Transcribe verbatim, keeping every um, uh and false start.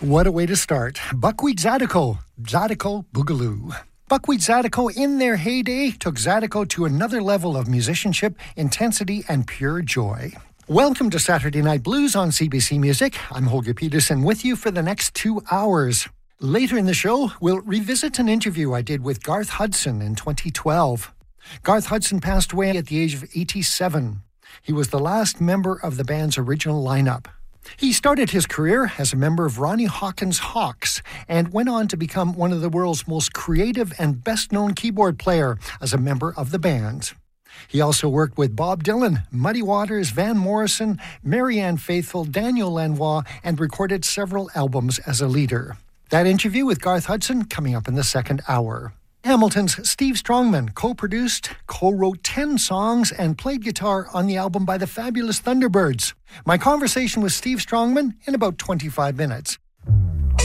What a way to start. Buckwheat Zydeco, Zydeco Boogaloo. Buckwheat Zydeco, in their heyday, took Zydeco to another level of musicianship, intensity, and pure joy. Welcome to Saturday Night Blues on C B C Music. I'm Holger Peterson with you for the next two hours. Later in the show, we'll revisit an interview I did with Garth Hudson in twenty twelve. Garth Hudson passed away at the age of eighty-seven. He was the last member of the band's original lineup. He started his career as a member of Ronnie Hawkins' Hawks and went on to become one of the world's most creative and best-known keyboard player as a member of the band. He also worked with Bob Dylan, Muddy Waters, Van Morrison, Marianne Faithfull, Daniel Lanois, and recorded several albums as a leader. That interview with Garth Hudson coming up in the second hour. Hamilton's Steve Strongman co-produced, co-wrote ten songs and played guitar on the album by the Fabulous Thunderbirds. My conversation with Steve Strongman in about twenty-five minutes.